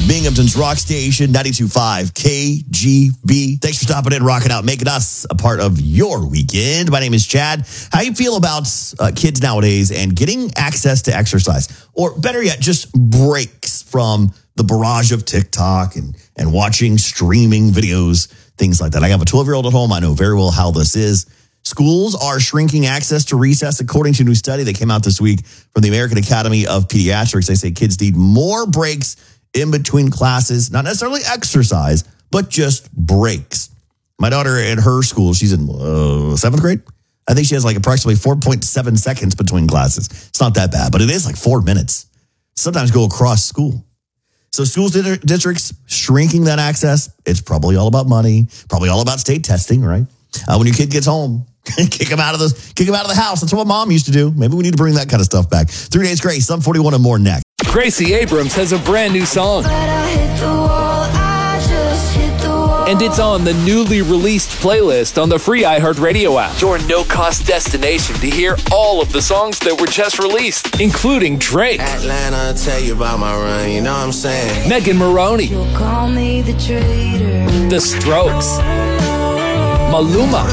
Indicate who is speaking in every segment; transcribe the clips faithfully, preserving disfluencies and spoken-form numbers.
Speaker 1: Binghamton's Rock Station, ninety-two point five K G B. Thanks for stopping in, rocking out, making us a part of your weekend. My name is Chad. How you feel about uh, kids nowadays and getting access to exercise? Or better yet, just breaks from the barrage of TikTok and, and watching streaming videos, things like that. I have a twelve-year-old at home. I know very well how this is. Schools are shrinking access to recess, according to a new study that came out this week from the American Academy of Pediatrics. They say kids need more breaks in between classes, not necessarily exercise, but just breaks. My daughter at her school, she's in uh, seventh grade. I think she has like approximately four point seven seconds between classes. It's not that bad, but it is like four minutes. Sometimes go across school. So schools districts shrinking that access. It's probably all about money, probably all about state testing, right? Uh, when your kid gets home, kick him out of the kick him out of the house. That's what mom used to do. Maybe we need to bring that kind of stuff back. Three Days Grace, seven forty-one and more next.
Speaker 2: Gracie Abrams has a brand new song. And it's on the newly released playlist on the free iHeartRadio app. Your no-cost destination to hear all of the songs that were just released, including Drake,
Speaker 3: Atlanta, tell you about my run, you know what I'm saying?
Speaker 2: Megan Maroney,
Speaker 4: You'll call me the traitor.
Speaker 2: The Strokes, Maluma,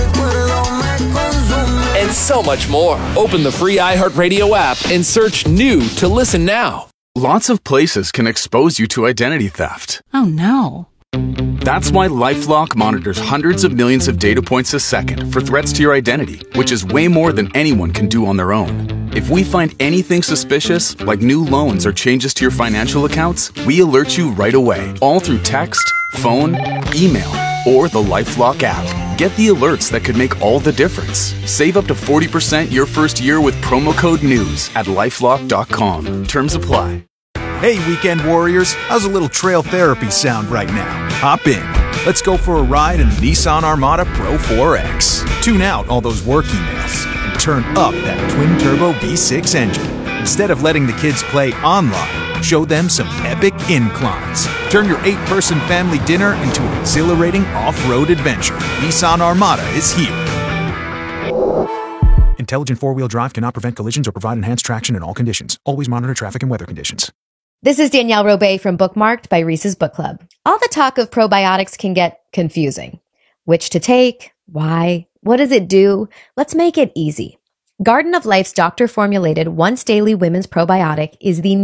Speaker 2: and so much more. Open the free iHeartRadio app and search new to listen now.
Speaker 5: Lots of places can expose you to identity theft.
Speaker 6: Oh, no.
Speaker 5: That's why LifeLock monitors hundreds of millions of data points a second for threats to your identity, which is way more than anyone can do on their own. If we find anything suspicious, like new loans or changes to your financial accounts, we alert you right away, all through text, phone, email, or the LifeLock app. Get the alerts that could make all the difference. Save up to forty percent your first year with promo code NEWS at LifeLock dot com. Terms apply.
Speaker 7: Hey, weekend warriors, how's a little trail therapy sound right now? Hop in. Let's go for a ride in the Nissan Armada Pro four X. Tune out all those work emails and turn up that twin-turbo V six engine. Instead of letting the kids play online, show them some epic inclines. Turn your eight-person family dinner into an exhilarating off-road adventure. Nissan Armada is here. Intelligent four-wheel drive cannot prevent collisions or provide enhanced traction in all conditions. Always monitor traffic and weather conditions.
Speaker 8: This is Danielle Robay from Bookmarked by Reese's Book Club. All the talk of probiotics can get confusing. Which to take? Why? What does it do? Let's make it easy. Garden of Life's doctor-formulated once-daily women's probiotic is the